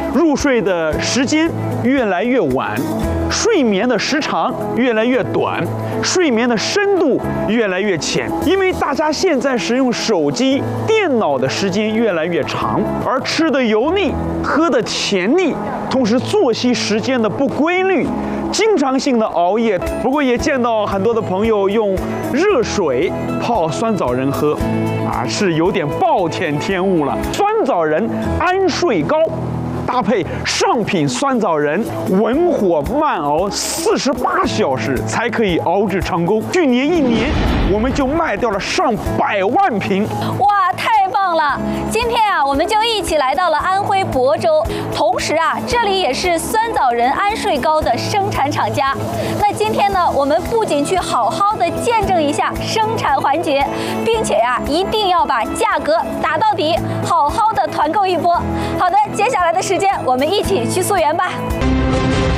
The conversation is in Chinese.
入睡的时间越来越晚，睡眠的时长越来越短，睡眠的深度越来越浅。因为大家现在使用手机、电脑的时间越来越长，而吃的油腻，喝的甜腻，同时作息时间的不规律，经常性的熬夜。不过也见到很多的朋友用热水泡酸枣仁喝，是有点暴殄天物了。酸枣仁安睡膏搭配上品酸枣仁，文火慢熬48小时才可以熬制成功。去年1年，我们就卖掉了上百万瓶。 哇，太棒了！今天我们就一起来到了安徽亳州，同时这里也是酸枣仁安睡膏的生产厂家。那今天呢，我们不仅去好好的见证一下生产环节，并且一定要把价格打到底，好好的团购一波。好的，接下来的时间我们一起去溯源吧。